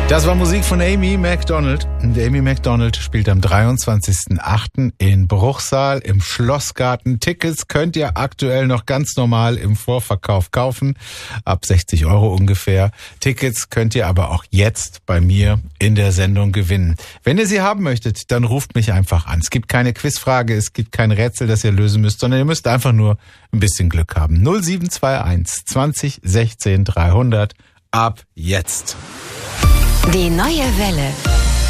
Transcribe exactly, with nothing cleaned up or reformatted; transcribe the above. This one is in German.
Das war Musik von Amy Macdonald. Und Amy Macdonald spielt am dreiundzwanzigsten achten in Bruchsal im Schlossgarten. Tickets könnt ihr aktuell noch ganz normal im Vorverkauf kaufen, ab sechzig Euro ungefähr. Tickets könnt ihr aber auch jetzt bei mir in der Sendung gewinnen. Wenn ihr sie haben möchtet, dann ruft mich einfach an. Es gibt keine Quizfrage, es gibt kein Rätsel, das ihr lösen müsst, sondern ihr müsst einfach nur ein bisschen Glück haben. null sieben zwei eins zwanzig sechzehn dreihundert ab jetzt. Die neue Welle.